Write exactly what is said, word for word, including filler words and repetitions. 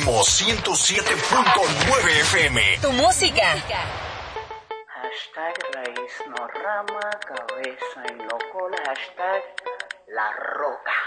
Ritmo ciento siete punto nueve F M. Tu música. Hashtag raíz, no rama, cabeza y no cola. Hashtag La Roca.